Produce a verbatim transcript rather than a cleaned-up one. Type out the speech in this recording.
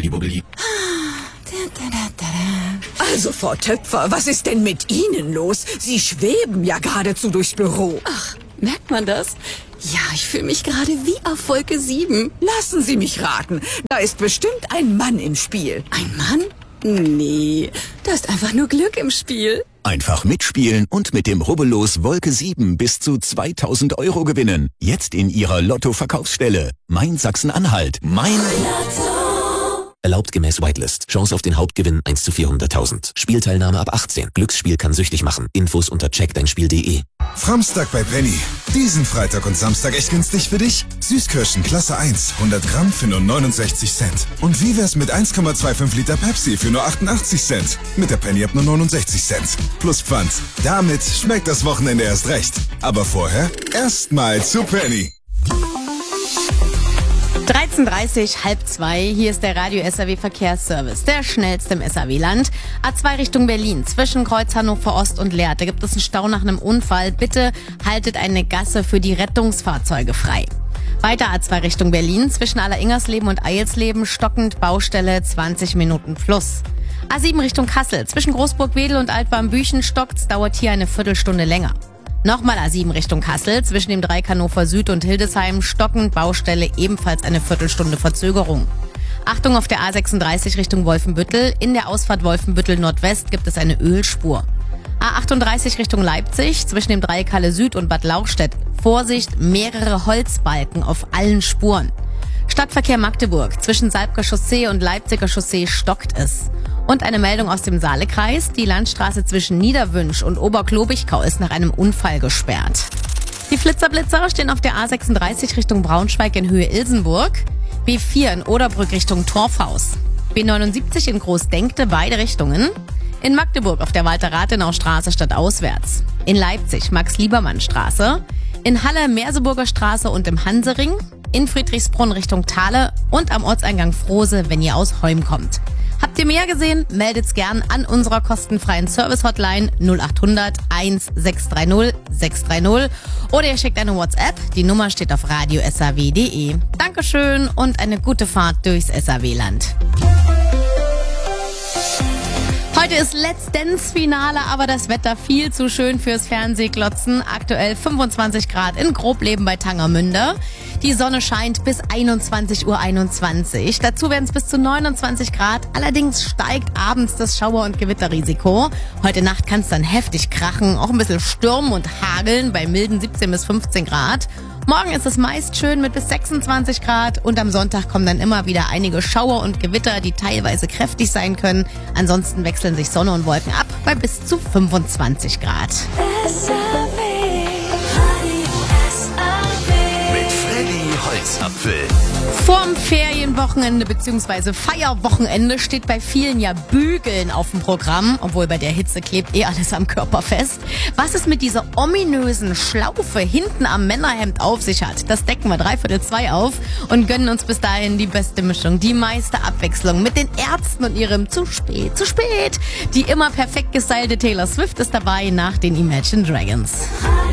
Schnubbeli-Bubbeli. Also, Frau Töpfer, was ist denn mit Ihnen los? Sie schweben ja geradezu durchs Büro. Ach, merkt man das? Ja, ich fühle mich gerade wie auf Wolke sieben. Lassen Sie mich raten, da ist bestimmt ein Mann im Spiel. Ein Mann? Nee, da ist einfach nur Glück im Spiel. Einfach mitspielen und mit dem Rubbellos Wolke sieben bis zu zweitausend Euro gewinnen. Jetzt in Ihrer Lotto-Verkaufsstelle. Mein Sachsen-Anhalt. Mein Lotto. Erlaubt gemäß Whitelist. Chance auf den Hauptgewinn eins zu vierhunderttausend. Spielteilnahme ab achtzehn. Glücksspiel kann süchtig machen. Infos unter check dein spiel punkt de. Framstag bei Penny. Diesen Freitag und Samstag echt günstig für dich. Süßkirschen Klasse eins, hundert Gramm für nur neunundsechzig Cent. Und wie wär's mit eins Komma fünfundzwanzig Liter Pepsi für nur achtundachtzig Cent? Mit der Penny ab nur neunundsechzig Cent. Plus Pfand. Damit schmeckt das Wochenende erst recht. Aber vorher erstmal zu Penny. dreizehn Uhr dreißig, halb zwei. Hier ist der Radio S R W Verkehrsservice, der schnellste im S R W-Land. A zwei Richtung Berlin, zwischen Kreuz Hannover Ost und Lehrte gibt es einen Stau nach einem Unfall. Bitte haltet eine Gasse für die Rettungsfahrzeuge frei. Weiter A zwei Richtung Berlin, zwischen Alleringers-Leben und Eilsleben, stockend Baustelle, zwanzig Minuten plus. A sieben Richtung Kassel, zwischen Großburg-Wedel und Altwarmbüchen stockt's, dauert hier eine Viertelstunde länger. Nochmal A sieben Richtung Kassel, zwischen dem Dreieck Hannover Süd und Hildesheim, stockend Baustelle, ebenfalls eine Viertelstunde Verzögerung. Achtung auf der A sechsunddreißig Richtung Wolfenbüttel, in der Ausfahrt Wolfenbüttel Nordwest gibt es eine Ölspur. A achtunddreißig Richtung Leipzig, zwischen dem Dreieck Halle Süd und Bad Lauchstädt, Vorsicht, mehrere Holzbalken auf allen Spuren. Stadtverkehr Magdeburg, zwischen Salbker Chaussee und Leipziger Chaussee stockt es. Und eine Meldung aus dem Saalekreis. Die Landstraße zwischen Niederwünsch und Oberklobichkau ist nach einem Unfall gesperrt. Die Flitzerblitzer stehen auf der A sechsunddreißig Richtung Braunschweig in Höhe Ilsenburg, B vier in Oderbrück Richtung Torfhaus, B neunundsiebzig in Großdenkte beide Richtungen, in Magdeburg auf der Walter-Rathenau-Straße stadtauswärts, in Leipzig Max-Liebermann-Straße, in Halle Merseburger Straße und im Hansering, in Friedrichsbrunn Richtung Thale und am Ortseingang Frose, wenn ihr aus Heum kommt. Habt ihr mehr gesehen? Meldet's gern an unserer kostenfreien Service-Hotline null achthundert sechshundertsechzig sechshundertdreißig oder ihr schickt eine WhatsApp. Die Nummer steht auf radio s r w punkt de. Dankeschön und eine gute Fahrt durchs S R W-Land. Heute ist Let's Dance Finale, aber das Wetter viel zu schön fürs Fernsehglotzen. Aktuell fünfundzwanzig Grad in Grobleben bei Tangermünde. Die Sonne scheint bis einundzwanzig Uhr einundzwanzig. Dazu werden es bis zu neunundzwanzig Grad. Allerdings steigt abends das Schauer- und Gewitterrisiko. Heute Nacht kann es dann heftig krachen, auch ein bisschen stürmen und hageln bei milden siebzehn bis fünfzehn Grad. Morgen ist es meist schön mit bis sechsundzwanzig Grad und am Sonntag kommen dann immer wieder einige Schauer und Gewitter, die teilweise kräftig sein können. Ansonsten wechseln sich Sonne und Wolken ab bei bis zu fünfundzwanzig Grad. Holzapfel. Vorm Ferienwochenende bzw. Feierwochenende steht bei vielen ja Bügeln auf dem Programm, obwohl bei der Hitze klebt eh alles am Körper fest. Was es mit dieser ominösen Schlaufe hinten am Männerhemd auf sich hat, das decken wir dreiviertel zwei auf und gönnen uns bis dahin die beste Mischung, die meiste Abwechslung mit den Ärzten und ihrem zu spät, zu spät. Die immer perfekt gestylte Taylor Swift ist dabei nach den Imagine Dragons.